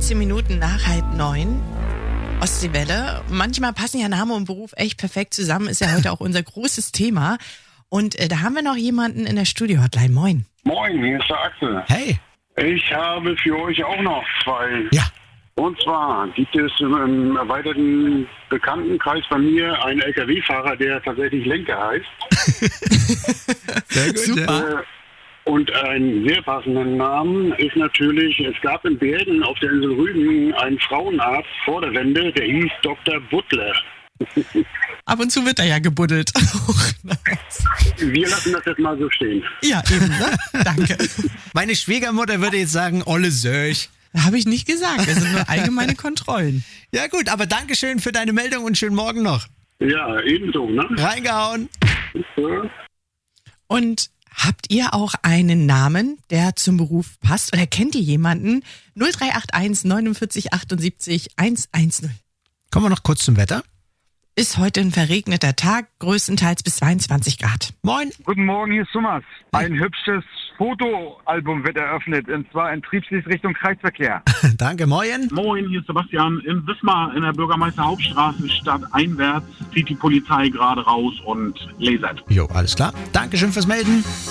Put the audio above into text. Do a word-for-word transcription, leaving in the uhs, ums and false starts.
vierzehn Minuten nach halb neun. Ostseewelle. Manchmal passen ja Name und Beruf echt perfekt zusammen. Ist ja heute auch unser großes Thema. Und äh, da haben wir noch jemanden in der Studio-Hotline. Moin. Moin, hier ist der Axel. Hey. Ich habe für euch auch noch zwei. Ja. Und zwar gibt es im erweiterten Bekanntenkreis bei mir einen L K W-Fahrer, der tatsächlich Lenker heißt. Sehr gut. Super. Äh, Und einen sehr passenden Namen ist natürlich, es gab in Bergen auf der Insel Rügen einen Frauenarzt vor der Wende, der hieß Doktor Butler. Ab und zu wird er ja gebuddelt. Wir lassen das jetzt mal so stehen. Ja, eben, ne? Danke. Meine Schwiegermutter würde jetzt sagen, Olle Sörch. Habe ich nicht gesagt. Das sind nur allgemeine Kontrollen. Ja gut, aber Dankeschön für deine Meldung und schönen Morgen noch. Ja, ebenso, ne? Reingehauen. Ja. Und habt ihr auch einen Namen, der zum Beruf passt? Oder kennt ihr jemanden? null drei acht eins neunundvierzig achtundsiebzig hundertzehn. Kommen wir noch kurz zum Wetter. Ist heute ein verregneter Tag, größtenteils bis zweiundzwanzig Grad. Moin. Guten Morgen, hier ist Thomas. Ein hübsches Fotoalbum wird eröffnet, und zwar in Triebslies Richtung Kreisverkehr. Danke, moin. Moin, hier ist Sebastian. In Wismar in der Bürgermeister-Hauptstraße stadteinwärts zieht die Polizei gerade raus und lasert. Jo, alles klar. Dankeschön fürs Melden.